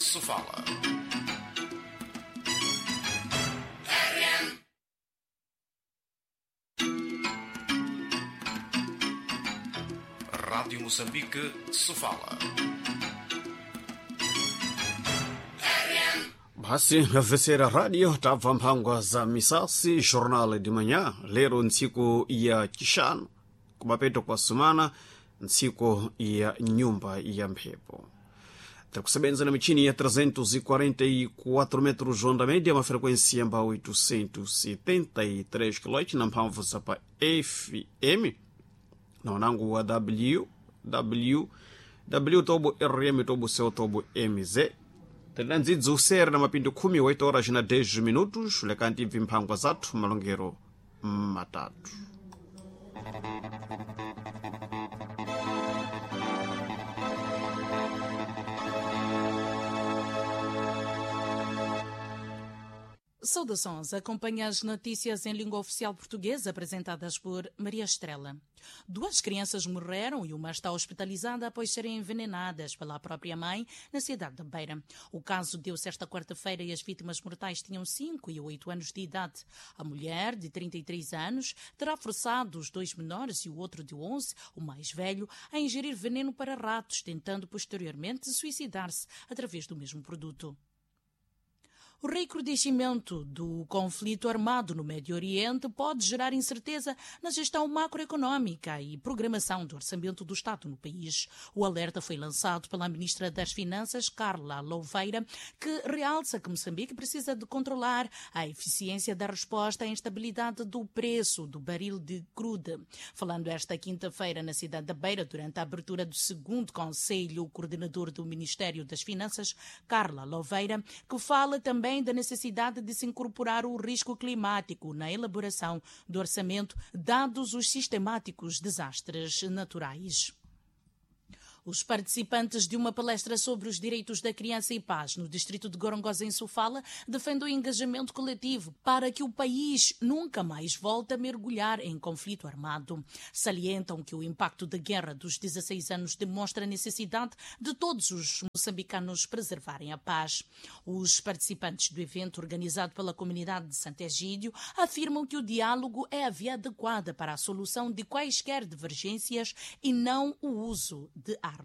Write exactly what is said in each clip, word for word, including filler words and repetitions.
se fala. Rádio Moçambique se fala. Basi mvesera radio tava mphangwa za misasi jornal de manhã lero ntsiku ya chishanu kumapeto kwa sumana ntsiku ya nyumba ya mphepo takusebenza na michini ya trezentos e quarenta e quatro metros onda média uma frequência amba oitocentos e setenta e três kHz na mphamvu za pa F M na wanangu wa W W W tobo R M tobo C tobo M Z Tananzidzo usera na mapindu kumi oito horas na dez minutos lekanti mphangwa zathu malongero matatu. Saudações, acompanha as notícias em língua oficial portuguesa apresentadas por Maria Estrela. Duas crianças morreram e uma está hospitalizada após serem envenenadas pela própria mãe na cidade de Beira. O caso deu-se esta quarta-feira e as vítimas mortais tinham cinco e oito anos de idade. A mulher, de trinta e três anos, terá forçado os dois menores e o outro de onze, o mais velho, a ingerir veneno para ratos, tentando posteriormente suicidar-se através do mesmo produto. O recrudescimento do conflito armado no Médio Oriente pode gerar incerteza na gestão macroeconómica e programação do orçamento do Estado no país. O alerta foi lançado pela Ministra das Finanças, Carla Louveira, que realça que Moçambique precisa de controlar a eficiência da resposta à instabilidade do preço do barril de crudo. Falando esta quinta-feira na cidade da Beira, durante a abertura do segundo Conselho Coordenador do Ministério das Finanças, Carla Louveira, que fala também da necessidade de se incorporar o risco climático na elaboração do orçamento, dados os sistemáticos desastres naturais. Os participantes de uma palestra sobre os direitos da criança e paz no distrito de Gorongosa, em Sofala, defendem o engajamento coletivo para que o país nunca mais volte a mergulhar em conflito armado. Salientam que o impacto da guerra dos dezesseis anos demonstra a necessidade de todos os moçambicanos preservarem a paz. Os participantes do evento, organizado pela comunidade de Santo Egídio, afirmam que o diálogo é a via adequada para a solução de quaisquer divergências e não o uso de armas.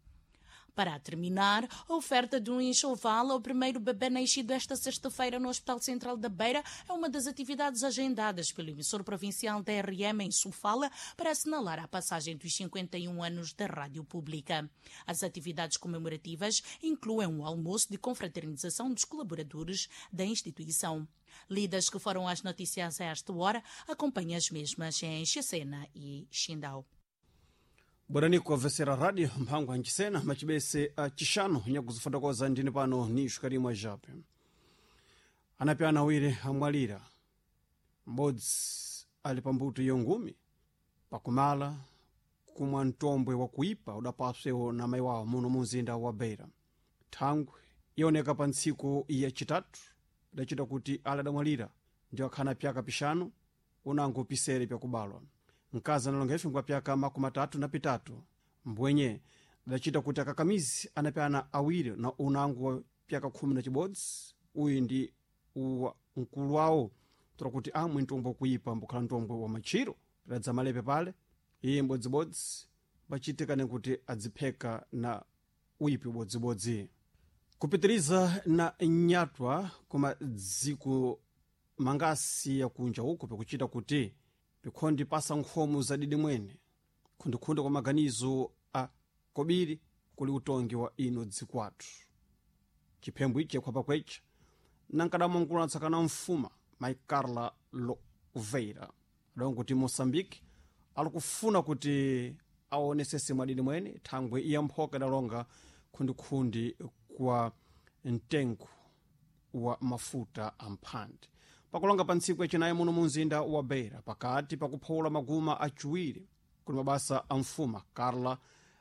Para terminar, a oferta de um enxoval ao primeiro bebê nascido esta sexta-feira no Hospital Central da Beira é uma das atividades agendadas pelo emissor provincial da R M em Sofala para assinalar a passagem dos cinquenta e um anos da rádio pública. As atividades comemorativas incluem um almoço de confraternização dos colaboradores da instituição. Lidas que foram as notícias a esta hora, acompanhe as mesmas em Xacena e Xindau. Bwananiko avesera radio mphangwa anchisena machibese a chishanu nyakuzifotokoza ndini pano ni shukarimu ajape anapyana awiri amwalira m'bodzi ali pambuto yongumi pakumala kumwa mtombwe wakuipa udapaswewo na mayi wawo muno muzinda wa Beira. Thangwe yoneka pa ntsiku ya chitatu idachita kuti ala adamwalira ndiwo akhana pyaka pishanu unango pisere pyakubalwa. Mkazi analonga kwa pyaka makumi atatu na pitatu mbwenye dachita kuti akakamizi anapyana awiri na unango wa pyaka khumi na chibodzi uyu ndi uwa mkulu wawo tora kuti amwe ntombo kuipa mbukhala ntombo wa machiro radza malepe pale iye mbodzibodzi bachitikane kuti adzipheka na uipi bodzibodzi. Kupitiriza na nyatwa kuma dziko mangasi ya kunja uko pekuchita kuti pikhondi pasa nkhomu za didi mwene khundikhunde kwa maganizo a kobiri kuli utongi wa ino dzikwatu. Chiphembo ichi khwapa kwecha nankadamo nkulu tsakana mfuma Mai Carla Louveira adongo kuti Moçambique alikufuna kuti aonesese mwadidi mwene thangwe iya mphoka dalonga khundikhundi kwa ntengo wa mafuta amphande. Pakulonga pa ntsiku yachinayi muno munzinda wa Beira pakati pakuphola maguma achiwiri kuli mabasa a mfuma Carla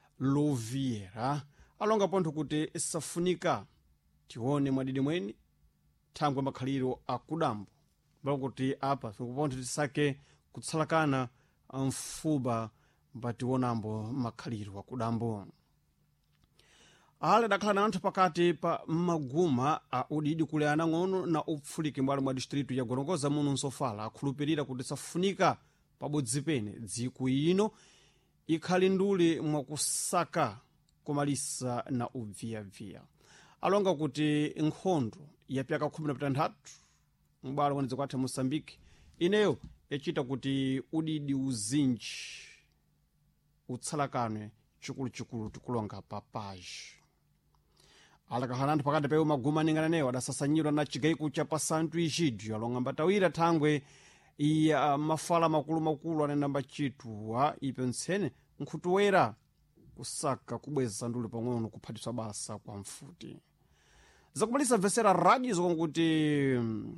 Louveira alonga pontho kuti safunika tione mwadidi mwene thangwe makhaliro akudambo bakuti apa sikupontho tisake kutsalakana mfuba mbatiwonambo makhaliro akudambo. ale dakhala na anthu pakati pa maguma a udidi kule anang'ono na upfuliki mbali mwa distritu ya gorongoza muno nsofala akhulupirira kuti safunika pabodzi pene dziko ino ikhali nduli mwakusaka kumalisa na ubviyabviya. Alonga kuti nkhondo ya pyaka khumi na pitanthatu mbali mwanedzi kwathe Mosambiki ineyo yachita kuti udidi uzinji utsalakanwe chikulu-chikulu tikulonga papaji. Alakhala anthu pakati pa maguma ningana neyo adasasanyidwa na chigaiko cha Pasanto Egidio alonga mbatawira thangwe ya mafala makulu-makulu anenamba chituwa ipentsene nkhutuwera kusaka kubweza nduli pang'ono kuphatiswa basa kwa mfuti. Zakubalisa Vesera Radio zokonga kuti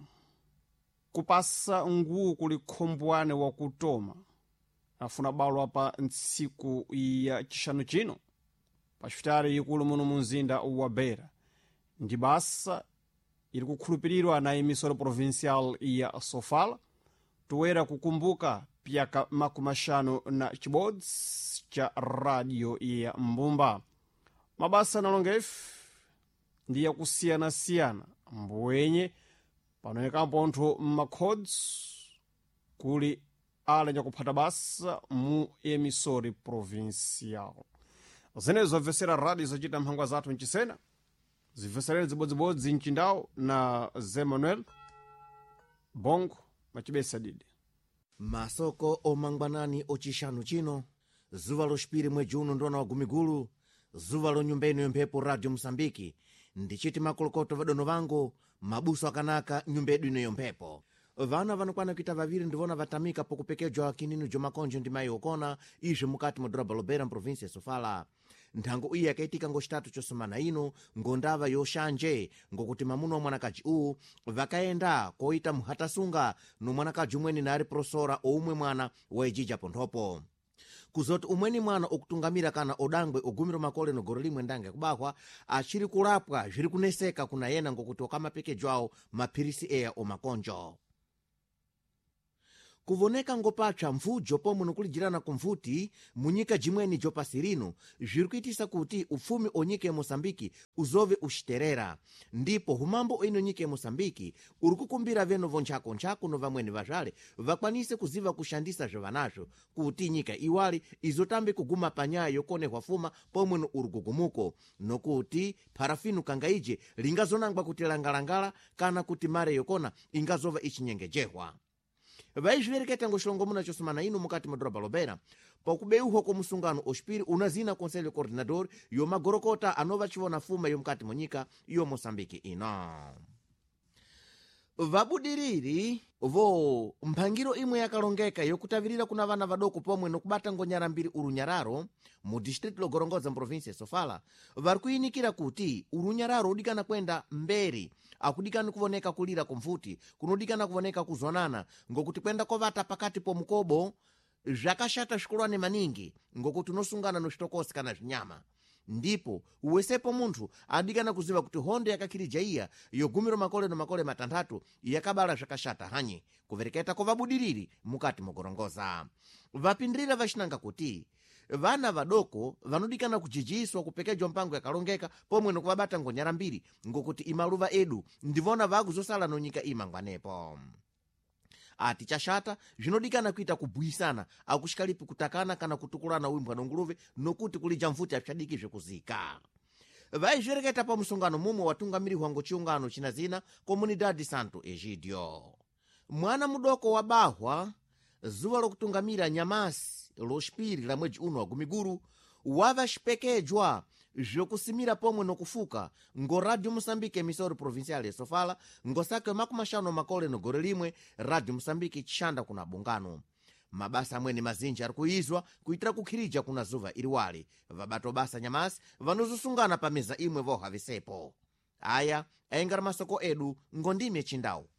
kupasa nguu kuli khombwane wa kutoma afuna balo apa ntsiku ya chishanu chino pa xifutari ikulu muno munzinda wa Beira ndi basa ili kukhulupirirwa na emisora provincial ya Sofala tuwera kukumbuka pyaka makumashano na chibodzi cha radio ya Mbumba. Mabasa nalongefu ndi ya kusiyana-siyana mbwenye panoeka mpontho makhodzi kuli ala nyakuphata basa mu emisori provincial. Zenezo Vesera Radio zochita mphangwa zathu nchisena ziveserere zibodzibodzi mchindawo na Zé Manuel Bongo machibesa didi masoko omangwanani ochishanu chino zuva loxipiri mwedzi uno ndona wa Gumigulu zuva lonyumbeni yompepo Radio Mosambiki ndichiti makolokoto vadono vangu mabuso akanaka nyumbedu ino yompepo vana vanokwana kuita vaviri ndivona vatamika pokupekejwa kininu jomakonjo ndi mayi okona izvi mukati mu doroba lobera mprovinsi ya Sofala. Nthango iyi yakaitika ngoxitatu chosumana ino ngondava yoxanje ngokuti mamuno wa mwanakaji uwu vakaenda koita muhatasunga no mwanakaji umweni nari prosora oumwe mwana wa ijija ponthopo kuzoti umweni mwana okutungamira kana odangwe ogumiro makole no goro limwe ndange kubahwa achiri kulapwa zviri kuneseka kuna yena ngokuti okamapekejwawo maphirisi eya omakonjo kuvoneka ngopatsva mvujo pomwe nokulijirana kumvuti munyika jimweni jopasi rino zviri kuitisa kuti upfumi onyika ya Mosambiki uzove uxiterera ndipo humambo ino nyika ya Mosambiki uri kukumbira veno vonchako-nchako no vamweni vazvale vakwanise kuziva kushandisa zvevanazvo kuti nyika iwali izotambe kuguma panyaya yokonehwa fuma pomwe no uri kugumuko nokuti parafinu kangaije lingazonangwa kuti langalangala kana kuti mare yokona ingazova ichinyengejehwa. Vaizvivereketa ngoxilongo muna chosumana ino mukati madoroba lobera pakubeuhwa komusungano oxipiri unazina konselho coordenador yomagorokota anova chivona fuma yomukati munyika yo Mosambiki ino. Vabudiriri vo mphangiro imwe yakalongeka yokutavirira kuna vana vadoko pomwe nokubata ngonyara mbiri urunyararo mu district logorongoza mprovinsi ya Sofala vari kuyinikira kuti urunyararo udikana kwenda mberi akudikana kuvoneka kulira kumfuti kunodikana kuvoneka kuzonana ngokuti kwenda kovata pakati pomukobo zvakashata zvikulwane maningi ngokuti unosungana noxitokosi kana zvinyama ndipo uwesepo munthu adikana kuziva kuti hondo yakakhirija iya yogumiro makole no makole matanthatu yakabala zvakashata hanye kuvereketa kovabudiriri mukati mogorongoza. Vapindirira vaxinanga kuti vana vadoko vanodikana kujijiswa kupekejwa mpango yakalongeka pomwe nokuvabata ngonyara mbiri ngokuti imaluva edu ndivona vakuzosala nonyika imangwanepo. Ati chashata zvinodikana kuita kubuyisana akuxikalipi kutakana kana kutukulana wimbwa nonguluve nokuti kulija mfuti apixadiki zvekuzika. Vaizvireketa pa musungano mumwe watungamirirwa ngochiungano china zina Comunidade Santo Egidio. Mwana mudoko wabahwa zuva lokutungamira nyamasi loxipiri la mwedzi uno wa Gumiguru wavaxipekejwa zvokusimira pomwe nokufuka ngo Radio Mosambiki emisori provincial ya Sofala ngosake makumashano makole no gore limwe Radio Mosambiki chishanda kuna bungano. Mabasa amweni mazinji ari kuizwa kuitira kukhirija kuna zuva iriwali vabato basa nyamasi vanozosungana pa meza imwe vohavisepo. Aya aingara masoko edu ngondime chindawu.